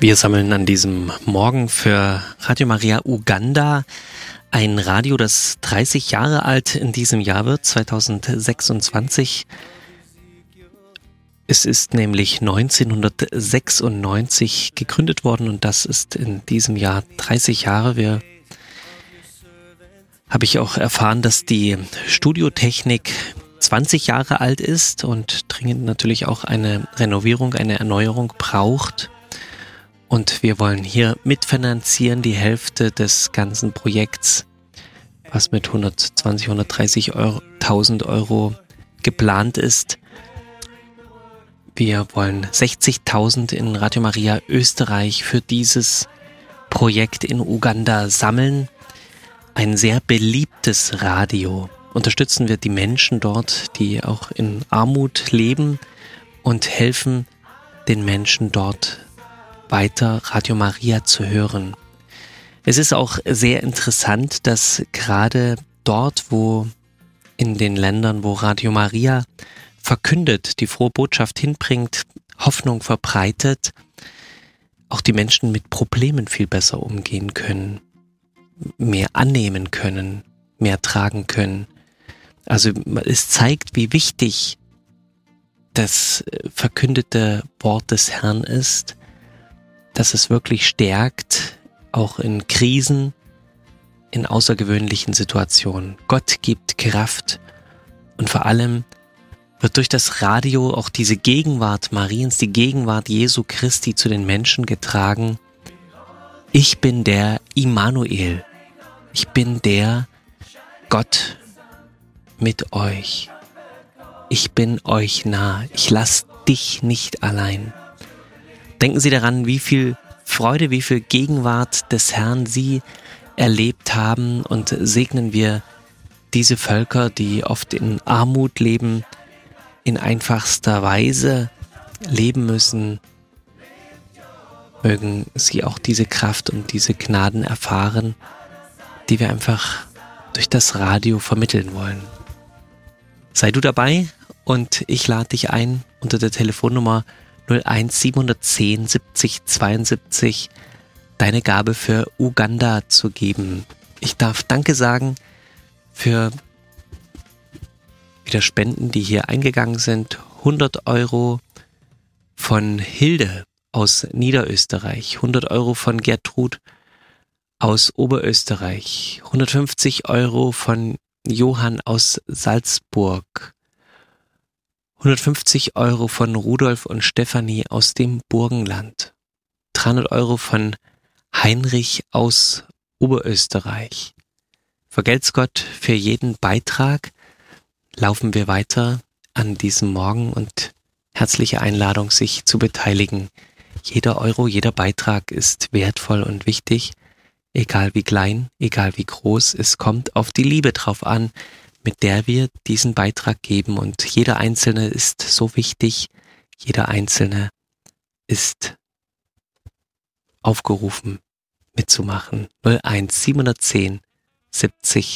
Wir sammeln an diesem Morgen für Radio Maria Uganda ein Radio, das 30 Jahre alt in diesem Jahr wird, 2026. Es ist nämlich 1996 gegründet worden und das ist in diesem Jahr 30 Jahre. Habe ich auch erfahren, dass die Studiotechnik 20 Jahre alt ist und dringend natürlich auch eine Renovierung, eine Erneuerung braucht. Und wir wollen hier mitfinanzieren, die Hälfte des ganzen Projekts, was mit 130.000 Euro geplant ist. Wir wollen 60.000 in Radio Maria Österreich für dieses Projekt in Uganda sammeln. Ein sehr beliebtes Radio. Unterstützen wir die Menschen dort, die auch in Armut leben und helfen den Menschen dort weiter Radio Maria zu hören. Es ist auch sehr interessant, dass gerade dort, wo in den Ländern, wo Radio Maria verkündet, die frohe Botschaft hinbringt, Hoffnung verbreitet, auch die Menschen mit Problemen viel besser umgehen können, mehr annehmen können, mehr tragen können. Also es zeigt, wie wichtig das verkündete Wort des Herrn ist, dass es wirklich stärkt, auch in Krisen, in außergewöhnlichen Situationen. Gott gibt Kraft und vor allem wird durch das Radio auch diese Gegenwart Mariens, die Gegenwart Jesu Christi zu den Menschen getragen. Ich bin der Immanuel. Ich bin der Gott mit euch. Ich bin euch nah. Ich lasse dich nicht allein. Denken Sie daran, wie viel Freude, wie viel Gegenwart des Herrn Sie erlebt haben und segnen wir diese Völker, die oft in Armut leben, in einfachster Weise leben müssen. Mögen Sie auch diese Kraft und diese Gnaden erfahren, die wir einfach durch das Radio vermitteln wollen. Sei du dabei und ich lade dich ein unter der Telefonnummer 01 710 70 72 deine Gabe für Uganda zu geben. Ich darf Danke sagen für wieder Spenden, die hier eingegangen sind. 100 Euro von Hilde aus Niederösterreich, 100 Euro von Gertrud aus Oberösterreich, 150 Euro von Johann aus Salzburg, 150 Euro von Rudolf und Stefanie aus dem Burgenland, 300 Euro von Heinrich aus Oberösterreich. Vergelt's Gott für jeden Beitrag. Laufen wir weiter an diesem Morgen und herzliche Einladung, sich zu beteiligen. Jeder Euro, jeder Beitrag ist wertvoll und wichtig, egal wie klein, egal wie groß. Es kommt auf die Liebe drauf an, mit der wir diesen Beitrag geben, und jeder Einzelne ist so wichtig, jeder Einzelne ist aufgerufen mitzumachen. 01 710 70